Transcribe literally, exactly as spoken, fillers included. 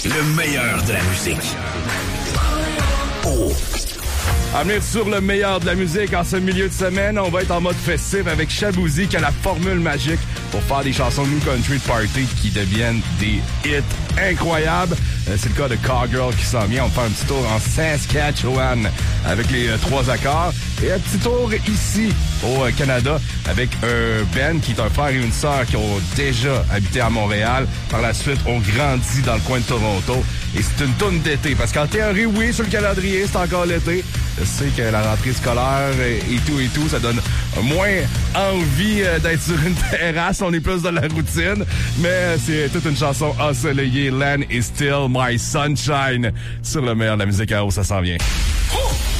Le meilleur de la musique. Oh. À venir sur le meilleur de la musique en ce milieu de semaine, on va être en mode festif avec Shaboozey qui a la formule magique pour faire des chansons New Country de Party qui deviennent des hits incroyables. C'est le cas de Cowgirl qui s'en vient. On fait un petit tour en Saskatchewan avec les euh, trois accords. Et un petit tour ici au euh, Canada avec un band qui est un frère et une sœur qui ont déjà habité à Montréal. Par la suite, ont grandi dans le coin de Toronto. Et c'est une toune d'été. Parce qu'en théorie, oui, sur le calendrier, c'est encore l'été. Je sais que la rentrée scolaire et, et tout et tout, ça donne moins envie euh, d'être sur une terrasse. On est plus dans la routine. Mais c'est toute une chanson ensoleillée. Land is still my sunshine. Sur le meilleur de la musique à eau, ça s'en vient. Oh!